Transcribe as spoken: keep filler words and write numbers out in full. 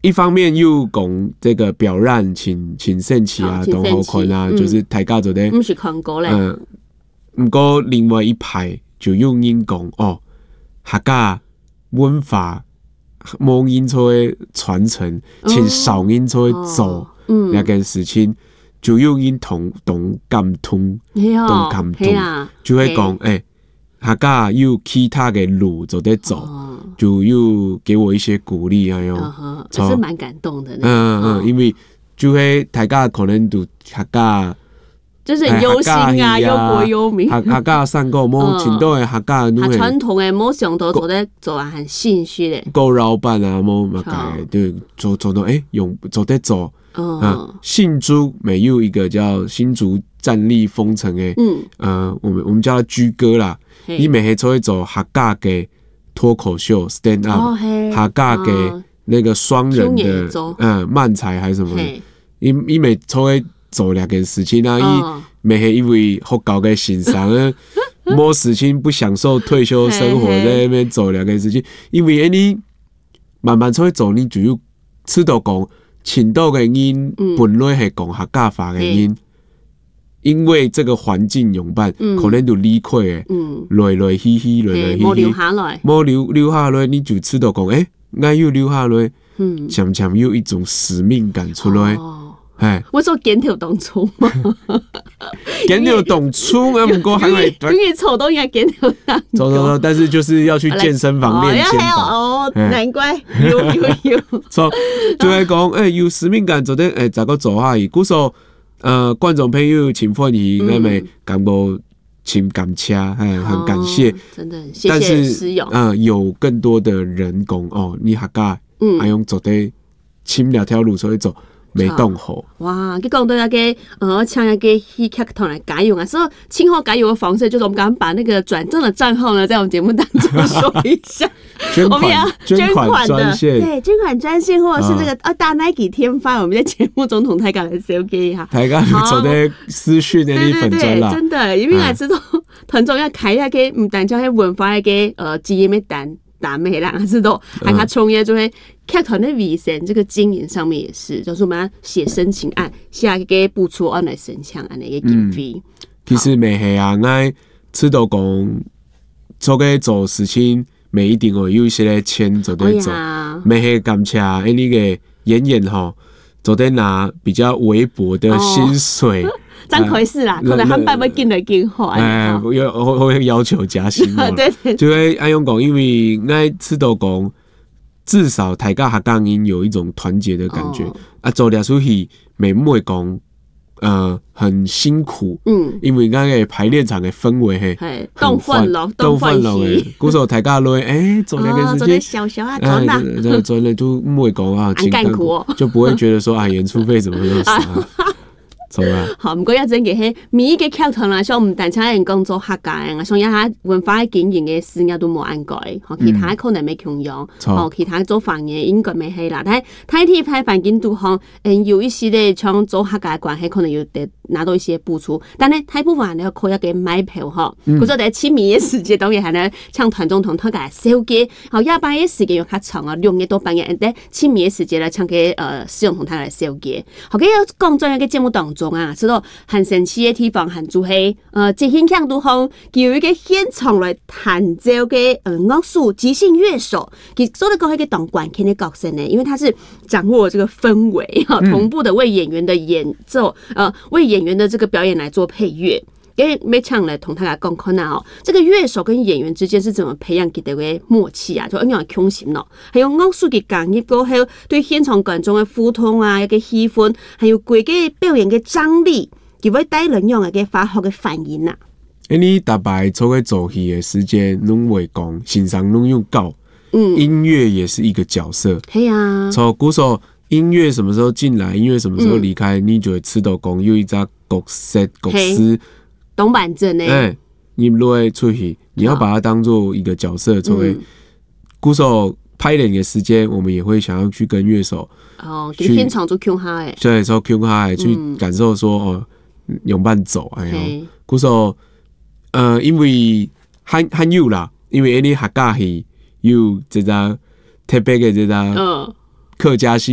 一方面又讲这个表染请请圣旗啊、东后坤啊，嗯、就是大家做的， 不是看过嘞。嗯， 不过另外一派就用因讲哦，客家文化无因做的传承，请少因做的做那件事情，嗯、就用因同同感通，同感通，就会讲诶。客家有其他的路走在走，哦、就又给我一些鼓励，还有， 哦、也是蛮感动的。 嗯嗯，因为就会大家可能都客家， 就是很忧心啊，忧国忧民。 客客家上个某程度的客家， 他传统的某上头走在走啊，很信息的。 够老板啊，某嘛改对，走走到哎用走在走。嗯，新竹没有一个叫新竹战力封城的，嗯，呃，我们我们叫它居哥啦。伊每黑做一走客家嘅脱口秀 stand up， 客家嘅那个双人的，嗯，漫才还是什么的，伊伊每做一做两件事情啊，伊每黑因为好搞嘅欣赏啊，某事情不享受退休生活，在那边做两件事情，因为你慢慢做一走，你就要吃到讲。请到的因本来是讲客家话的因，嗯、因为这个环境拥伴，嗯、可能就离开诶，来来去去，来来去去， 冇留下来， 冇留留下来，你就知道讲，诶、欸，我又留下来，嗯，渐渐有一种使命感出来。哦哎，我说剪条当初嘛， 剪条当初啊，不过还会， 因为丑都应该剪条当。 走走走，但是就是要去健身房练肩膀。 哦，难怪有有有。 so 就会讲，哎，有使命感，昨天哎，咋个做下去？古说，呃，观众朋友请欢迎，那么感冒请感谢，哎，很感谢， 真的，谢谢师友。 嗯，有更多的人讲哦，你客家，嗯，还用昨天请两条路出去走。没动好哇！佢讲到那个呃，请那个去客团来改用啊，所以今后改用的方式就是我们刚刚把那个转账的账号呢，在我们节目当中说一下。 捐款捐款专线， 对，捐款专线或者是这个啊大 Nike 天发，我们在节目中同台港来 C O K 一下。 台港走在私讯的那粉专啦， 真的，因为来知道团中要开一下个唔单叫迄文化嘅呃基业咩单。打妹啦，知道，还他创业就会客团的卫生这个经营上面也是，就是我们要写申请案，下个步出案来申请案的一个经费。 其实每系啊，我吃到讲做个做事情，每一定会有一些咧钱做在做，每系感谢诶那个演员吼，做在拿比较微薄的薪水。哦真回事啦，可能他们办不进来进好。 哎，有我会要求加薪嘛？ 对对， 就会按用讲，因为爱吃到讲，至少台家客家人有一种团结的感觉。哦、啊，做了出去，每每会讲，呃，很辛苦。嗯，因为那个排练场的氛围嘿， 动欢乐，动欢乐诶。古时候台家类，哎，做那个事情，做点小小啊，做那， 做做那就不会讲啊， 很干苦， 就不会觉得说啊，演出费怎么那么少。 好，不过要真嘅迄每一个客团啦，像我们单车人工做客家人啊，像一下文化嘅经营嘅事业都冇按改，吼，其他可能未強用，吼，其他做行業應該未係啦。但係睇睇排環境都好，嗯，有一些咧像做客家嘅關係，可能有得拿到一些補助，但係大部分你要靠一個買票吼，或者在親密嘅時節當然係咧，像團中同大家小嘅，好夜班嘅時間又較長啊，兩日到半夜，但親密嘅時節咧，像嘅呃使用同大家小嘅，好嘅講在一個節目當中。啊，知道很神奇的地方，很就係呃，即興強度方有一個現場來彈奏嘅呃樂手即興樂手，其實所以講係一個當關鍵的角色呢，因為他是掌握這個氛圍哈，同步的為演員的演奏，呃，為演員的這個表演來做配樂。因為每場來同大家講看啊，這個樂手跟演員之間是怎麼培養佢哋嘅默契啊？就一樣係強心咯。還有樂手嘅講業過後，對現場觀眾嘅互動啊，一個氣氛，還有規個表演嘅張力，佢會帶人用一個化學嘅反應啊。 誒，你大擺做個做戲嘅時間，攏會講欣賞攏用教，嗯，音樂也是一個角色。 係啊， 從鼓手音樂什麼時候進來，音樂什麼時候離開，嗯、你就會知道講有一隻角色角色。 懂板正呢？ 哎，你如果出去，你要把它当做一个角色，作为鼓手拍练的时间，我们也会想要去跟乐手哦，给现场做 Q 哈哎， 对，做 Q 哈哎，去感受说哦，用伴走哎呦，鼓手呃，因为很很有啦，因为你客家戏有这个特别的这个客家戏。